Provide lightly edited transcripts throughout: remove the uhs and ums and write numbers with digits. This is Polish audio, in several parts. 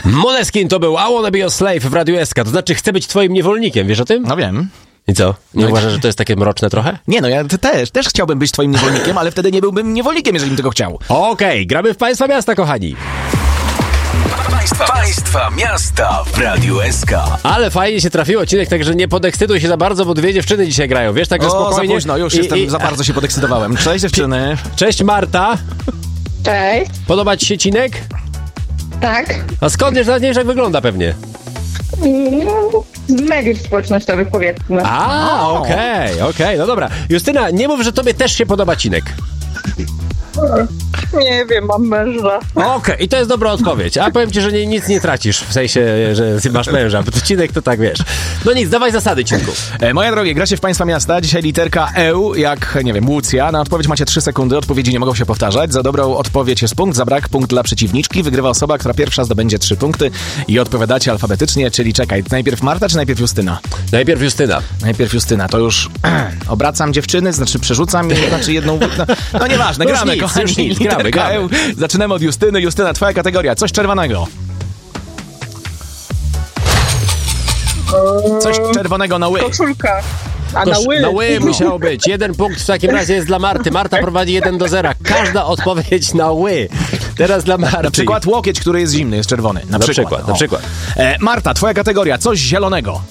Måneskin to był I Wanna Be Your Slave w Radiu SK, to znaczy chcę być twoim niewolnikiem, wiesz o tym? No wiem. I co? Nie uważasz, że to jest takie mroczne trochę? Nie, no ja też chciałbym być twoim niewolnikiem, ale wtedy nie byłbym niewolnikiem, jeżeli bym tego chciał. Okej, gramy w Państwa Miasta, kochani. Państwa Miasta w Radiu SK. Ale fajnie się trafił odcinek, także nie podekscytuj się za bardzo, bo dwie dziewczyny dzisiaj grają, wiesz, tak spokojnie. Za późno, już za bardzo się podekscytowałem. Cześć dziewczyny. Cześć Marta. Cześć. Podoba ci się Cinek? Tak. A skąd wiesz, nawet nie wiesz jak wygląda pewnie? Z mediów społecznościowych, powiedzmy. Okej, no dobra. Justyna, nie mów, że tobie też się podoba Cinek. Nie wiem, mam męża. Okej, i to jest dobra odpowiedź. A powiem ci, że nic nie tracisz, w sensie, że masz męża, bo to Cinek to tak wiesz. No nic, dawaj zasady, Cinku. Moje drogie, gracie w Państwa Miasta. Dzisiaj literka EU, jak, nie wiem, Łucja. Na odpowiedź macie 3 sekundy, odpowiedzi nie mogą się powtarzać. Za dobrą odpowiedź jest punkt, za brak punkt dla przeciwniczki. Wygrywa osoba, która pierwsza zdobędzie 3 punkty i odpowiadacie alfabetycznie, czyli czekaj, najpierw Marta czy najpierw Justyna? Najpierw Justyna. Najpierw Justyna, to już obracam dziewczyny, znaczy przerzucam, znaczy jedną... No nieważne, Już gramy, nic, kochani. już nic, gramy. EU. Zaczynamy od Justyny. Justyna, twoja kategoria, coś czerwonego. Coś czerwonego na ły. Koszulka. A na ły. Na ły musiało być. 1 punkt w takim razie jest dla Marty. Marta prowadzi 1-0. Każda odpowiedź na ły. Teraz dla Marty. Na przykład łokieć, który jest zimny, jest czerwony. Na przykład. Marta, twoja kategoria, coś zielonego.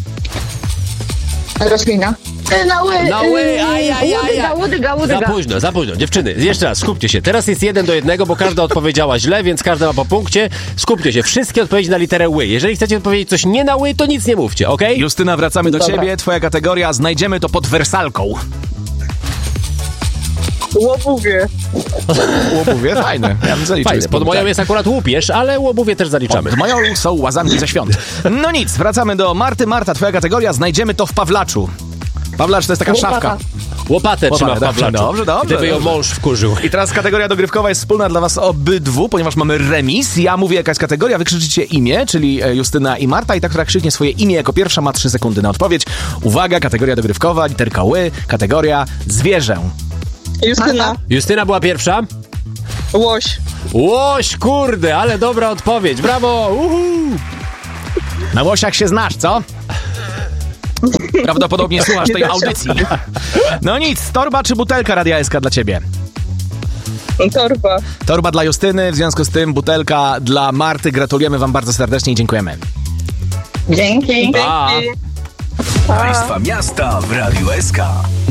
Roślina. Na ły. Łodyga. Za późno. Dziewczyny, jeszcze raz, skupcie się. Teraz jest 1-1, bo każda odpowiedziała źle, więc każda ma po punkcie. Skupcie się. Wszystkie odpowiedzi na literę ły. Jeżeli chcecie odpowiedzieć coś nie na ły, to nic nie mówcie, okej? Justyna, wracamy do ciebie. Twoja kategoria, znajdziemy to pod wersalką. Łobuwie. Łobuwie? Fajne. Ja bym zaliczył. Fajne. Pod moją jest akurat łupież, ale łobuwie też zaliczamy. Pod moją są łazami ze świąt. No nic, wracamy do Marty. Marta, twoja kategoria, znajdziemy to w Pawlaczu. Pawlacz to jest taka szafka. Łopatę trzyma w Pawlaczu. Dobrze. Gdyby ją mąż wkurzył. I teraz kategoria dogrywkowa jest wspólna dla was obydwu, ponieważ mamy remis. Ja mówię jaka jest kategoria, wy krzyczycie imię, czyli Justyna i Marta, i ta, która krzyknie swoje imię jako pierwsza, ma 3 sekundy na odpowiedź. Uwaga, kategoria dogrywkowa, literka ły, kategoria zwierzę. Justyna była pierwsza. Łoś, kurde, ale dobra odpowiedź. Brawo! Na łosiach się znasz, co? Prawdopodobnie słuchasz tej audycji. No nic, torba czy butelka Radia SK dla ciebie? Torba. Torba dla Justyny, w związku z tym butelka dla Marty. Gratulujemy wam bardzo serdecznie i dziękujemy. Dzięki. Pa. Państwa Miasta w Radiu SK.